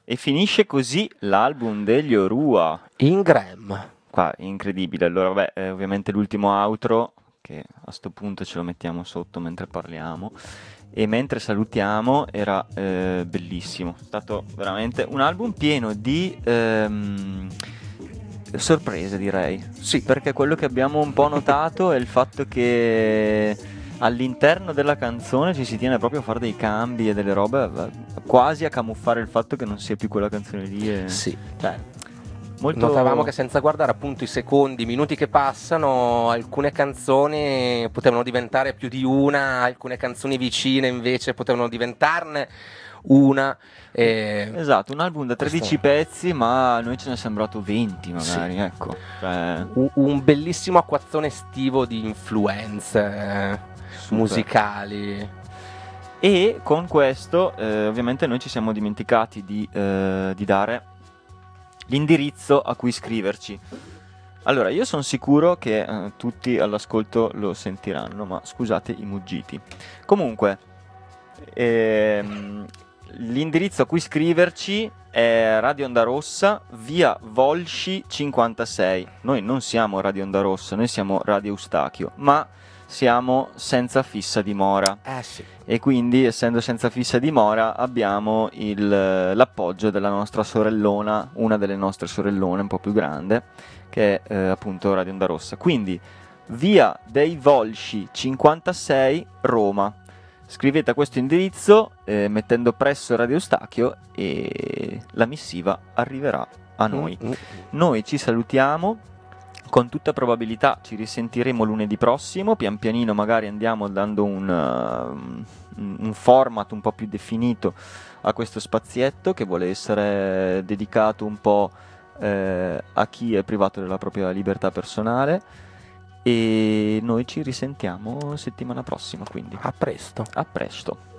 E finisce così l'album degli Orua. Ingram. Qua, incredibile. Allora, ovviamente l'ultimo outro, che a sto punto ce lo mettiamo sotto mentre parliamo. E mentre salutiamo, era bellissimo. È stato veramente un album pieno di sorprese, direi. Sì. Perché quello che abbiamo un po' notato è il fatto che all'interno della canzone ci si tiene proprio a fare dei cambi e delle robe, quasi a camuffare il fatto che non sia più quella canzone lì. Sì, cioè Molto... notavamo che senza guardare appunto i secondi, i minuti che passano, alcune canzoni potevano diventare più di una, alcune canzoni vicine invece potevano diventarne una. Esatto, un album da 13 pezzi, ma a noi ce ne è sembrato 20 magari, sì. Ecco. Cioè... Un bellissimo acquazzone estivo di influenze musicali. E con questo ovviamente noi ci siamo dimenticati di dare l'indirizzo a cui scriverci. Allora, io sono sicuro che tutti all'ascolto lo sentiranno, ma scusate i muggiti. Comunque, l'indirizzo a cui scriverci è Radio Onda Rossa, via Volsci 56. Noi non siamo Radio Onda Rossa, noi siamo Radio Eustachio, ma siamo senza fissa dimora. Sì. E quindi, essendo senza fissa dimora, abbiamo l'appoggio della nostra sorellona, una delle nostre sorellone un po' più grande, che è appunto Radio Onda Rossa. Quindi, via dei Volsci 56, Roma. Scrivete a questo indirizzo mettendo presso Radio Eustachio e la missiva arriverà a noi. Noi ci salutiamo. Con tutta probabilità ci risentiremo lunedì prossimo, pian pianino magari andiamo dando un format un po' più definito a questo spazietto che vuole essere dedicato un po' a chi è privato della propria libertà personale, e noi ci risentiamo settimana prossima, quindi a presto. A presto.